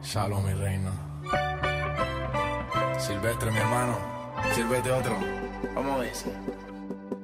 Shalom, mi reina. Silvestre, mi hermano. Sírvete otro. ¿Cómo dice?